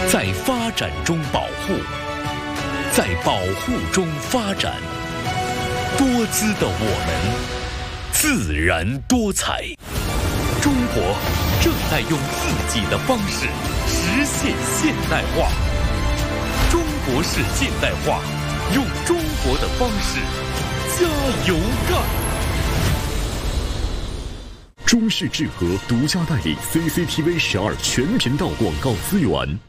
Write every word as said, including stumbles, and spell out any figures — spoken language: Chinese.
在发展中保护，在保护中发展。多姿的我们，自然多彩。中国正在用自己的方式实现现代化。中国式现代化，用中国的方式加油干！ 中视智和独家代理 C C T V 十二全频道广告资源。